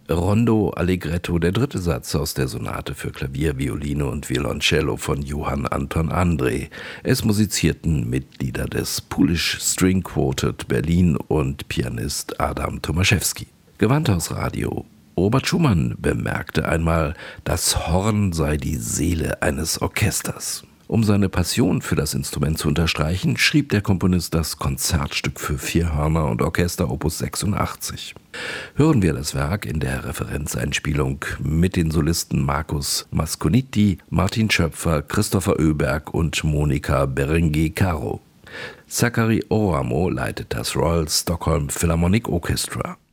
Rondo Allegretto, der dritte Satz aus der Sonate für Klavier, Violine und Violoncello von Johann Anton André. Es musizierten Mitglieder des Polish String Quartet Berlin und Pianist Adam Tomaszewski. Gewandhausradio. Robert Schumann bemerkte einmal, das Horn sei die Seele eines Orchesters. Um seine Passion für das Instrument zu unterstreichen, schrieb der Komponist das Konzertstück für 4 Hörner und Orchester Opus 86. Hören wir das Werk in der Referenzeinspielung mit den Solisten Markus Masconitti, Martin Schöpfer, Christopher Öberg und Monika Berenguer-Caro. Zachary Oramo leitet das Royal Stockholm Philharmonic Orchestra.